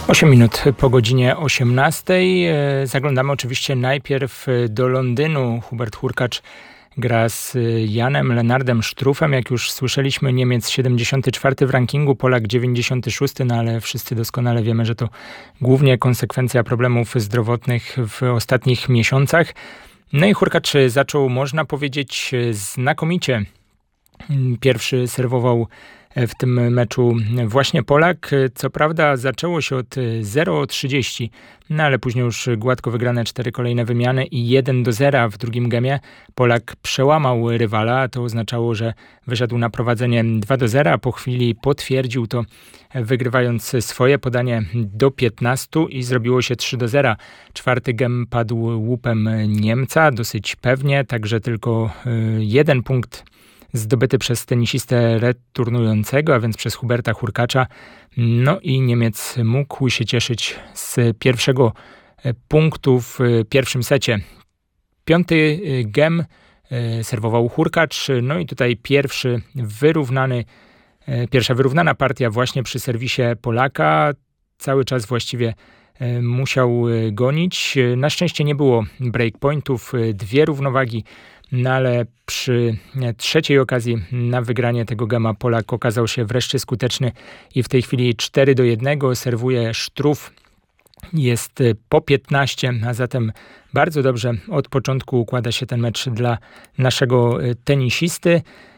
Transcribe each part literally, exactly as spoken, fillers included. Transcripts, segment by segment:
osiem minut po godzinie osiemnastej. Zaglądamy oczywiście najpierw do Londynu. Hubert Hurkacz gra z Janem Lennardem Struffem. Jak już słyszeliśmy, Niemiec siedemdziesiąty czwarty w rankingu, Polak dziewięćdziesiąty szósty, no ale wszyscy doskonale wiemy, że to głównie konsekwencja problemów zdrowotnych w ostatnich miesiącach. No i Hurkacz zaczął, można powiedzieć, znakomicie. Pierwszy serwował w tym meczu właśnie Polak. Co prawda zaczęło się od zero trzydzieści, no ale później już gładko wygrane cztery kolejne wymiany i jeden do zera w drugim gemie. Polak przełamał rywala, to oznaczało, że wyszedł na prowadzenie dwa do zera. Po chwili potwierdził to, wygrywając swoje podanie do piętnastu i zrobiło się trzy do zera. Czwarty gem padł łupem Niemca, dosyć pewnie, także tylko jeden punkt zdobyty przez tenisistę returnującego, a więc przez Huberta Hurkacza. No i Niemiec mógł się cieszyć z pierwszego punktu w pierwszym secie. Piąty gem serwował Hurkacz, no i tutaj pierwszy wyrównany, pierwsza wyrównana partia właśnie przy serwisie Polaka. Cały czas właściwie musiał gonić. Na szczęście nie było breakpointów, dwie równowagi. No ale przy trzeciej okazji na wygranie tego gema Polak okazał się wreszcie skuteczny i w tej chwili cztery do jednego serwuje Struff. Jest po piętnaście, a zatem bardzo dobrze od początku układa się ten mecz dla naszego tenisisty.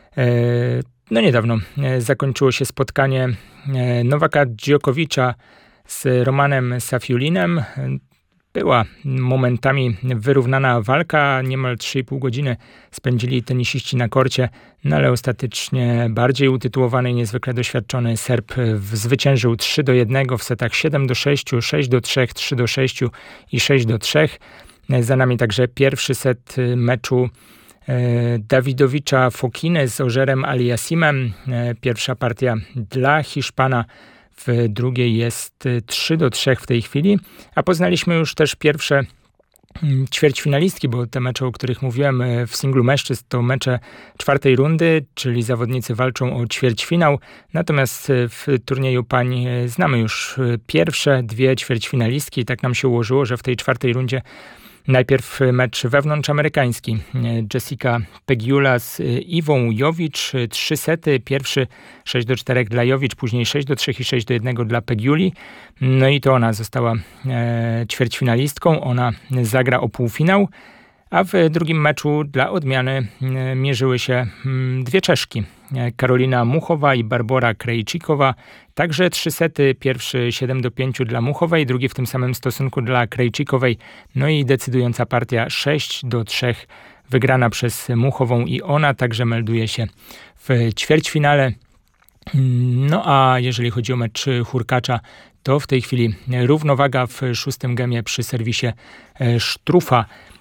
No niedawno zakończyło się spotkanie Nowaka Dżokowicza z Romanem Safiulinem. Była momentami wyrównana walka, niemal trzy i pół godziny spędzili tenisiści na korcie, no ale ostatecznie bardziej utytułowany i niezwykle doświadczony Serb zwyciężył trzy do jednego w setach siedem do sześciu, sześć do trzech, trzy do sześciu i sześć do trzech. Za nami także pierwszy set meczu Dawidowicza Fokiny z Ożerem Aliasimem. Pierwsza partia dla Hiszpana. W drugiej jest trzy do trzech w tej chwili, a poznaliśmy już też pierwsze ćwierćfinalistki, bo te mecze, o których mówiłem w singlu mężczyzn, to mecze czwartej rundy, czyli zawodnicy walczą o ćwierćfinał. Natomiast w turnieju pań znamy już pierwsze dwie ćwierćfinalistki. Tak nam się ułożyło, że w tej czwartej rundzie najpierw mecz wewnątrzamerykański. Jessica Pegula z Iwą Jowicz. Trzy sety. Pierwszy sześć do czterech dla Jowicz, później sześć do trzech i sześć do jednego dla Pegiuli. No i to ona została e, ćwierćfinalistką. Ona zagra o półfinał. A w drugim meczu dla odmiany e, mierzyły się m, dwie Czeszki. Karolina Muchowa i Barbora Krejcikowa. Także trzy sety. Pierwszy siedem do pięciu dla Muchowej, drugi w tym samym stosunku dla Krejcikowej. No i decydująca partia sześć do trzech wygrana przez Muchową i ona także melduje się w ćwierćfinale. No a jeżeli chodzi o mecz Hurkacza, to w tej chwili równowaga w szóstym gemie przy serwisie Struffa.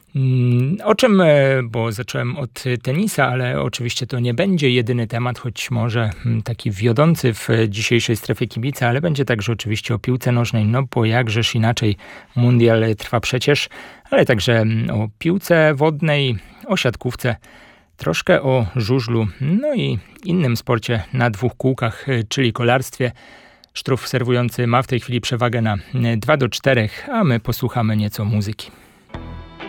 O czym, bo zacząłem od tenisa, ale oczywiście to nie będzie jedyny temat, choć może taki wiodący w dzisiejszej strefie kibica, ale będzie także oczywiście o piłce nożnej, no bo jakżeż inaczej, mundial trwa przecież, ale także o piłce wodnej, o siatkówce, troszkę o żużlu, no i innym sporcie na dwóch kółkach, czyli kolarstwie. Struff serwujący ma w tej chwili przewagę na dwa do czterech, a my posłuchamy nieco muzyki.